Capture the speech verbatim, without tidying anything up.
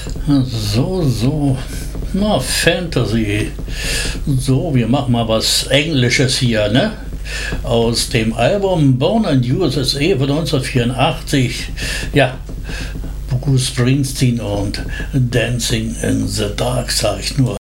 So, so. Na, Fantasy. So, wir machen mal was Englisches hier, ne? Aus dem Album Born in U S A von neunzehnhundertvierundachtzig. Ja, Bruce Springsteen und Dancing in the Dark, sag ich nur.